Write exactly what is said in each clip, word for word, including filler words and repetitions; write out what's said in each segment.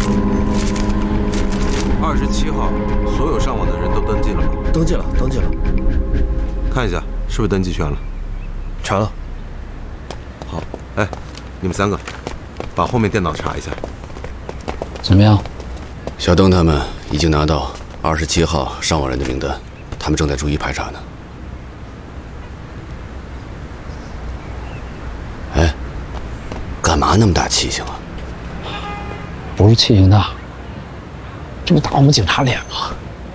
二十七号，所有上网的人都登记了吗？ 登记了，登记了。 看一下，是不是登记全了？ 全了。 好，哎，你们三个，把后面电脑查一下。 怎么样？ 小邓他们已经拿到二十七号上网人的名单，他们正在逐一排查呢。哎，干嘛那么大气性啊？ 不是气性大，这不打我们警察脸吗？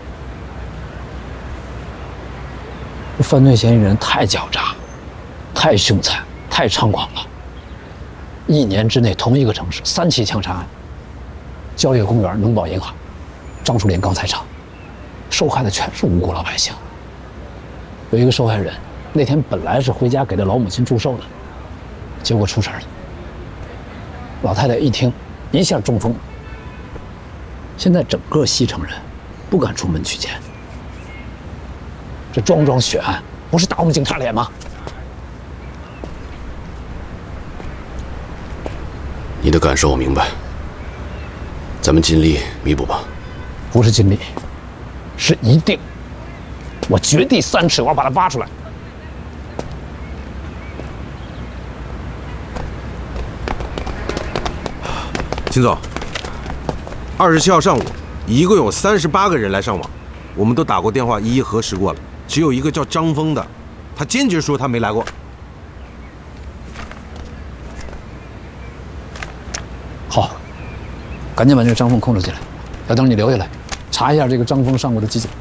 这犯罪嫌疑人太狡诈，太凶残，太猖狂了。一年之内，同一个城市三起枪杀案：蕉叶公园、农保银行、樟树林钢材厂，受害的全是无辜老百姓。有一个受害人那天本来是回家给他老母亲祝寿的，结果出事了。老太太一听，一下中风。现在整个西城人不敢出门取钱。这桩桩血案不是打我们警察脸吗？ 你的感受我明白，咱们尽力弥补吧。 不是尽力，是一定。我掘地三尺，我要把它挖出来。 秦总，二十七号上午，一共有三十八个人来上网，我们都打过电话，一一核实过了，只有一个叫张峰的，他坚决说他没来过。 好，赶紧把这个张峰控制起来。小邓，你留下来，查一下这个张峰上过的机警。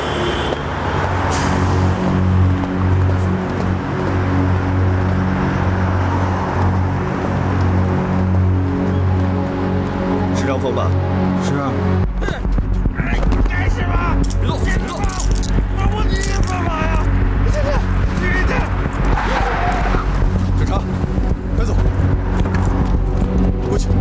是张峰吧？ 是啊。 该是吧？别动，别动！我不你干嘛呀？这这，这这。 警察，快走！过去。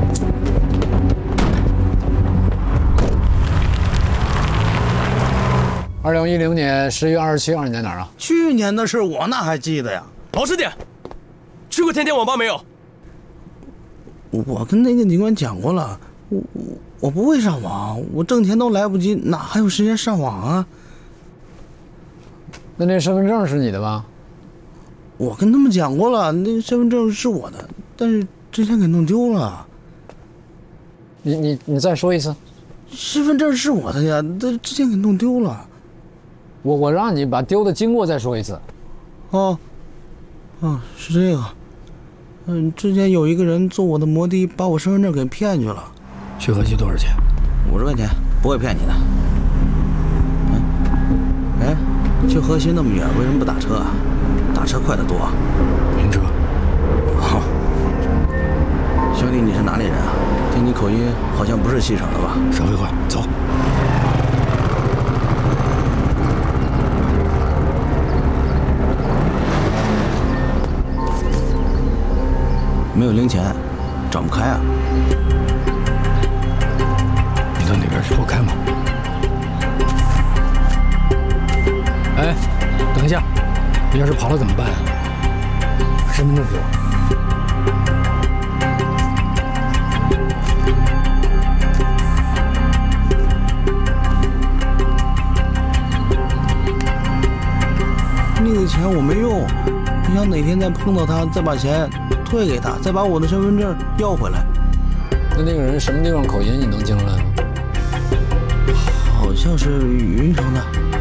二零一零年十月二十七号，你在哪儿啊？ 去年的事我哪还记得呀？ 老实点，去过天天网吧没有？ 我跟那个警官讲过了，我我我不会上网，我挣钱都来不及，哪还有时间上网啊？ 那那身份证是你的吧？ 我跟他们讲过了，那身份证是我的，但是之前给弄丢了。 你你你再说一次。 身份证是我的呀，但之前给弄丢了。 我我让你把丢的经过再说一次。 哦，哦，是这个。嗯，之前有一个人坐我的摩的，把我身份证给骗去了。 去河西多少钱？ 五十块钱，不会骗你的。嗯，哎，去河西那么远，为什么不打车啊？打车快得多。 晕车。 哦，兄弟，你是哪里人啊？听你口音，好像不是西城的吧？ 少废话，走。 没有零钱，找不开啊。 你到那边去，我开吗？哎，等一下，你要是跑了怎么办啊？身份证给我。 那个钱我没用，你想哪天再碰到他，再把钱退给他，再把我的身份证要回来。 那那个人什么地方口音？你能听出来吗？ 好像是云城的。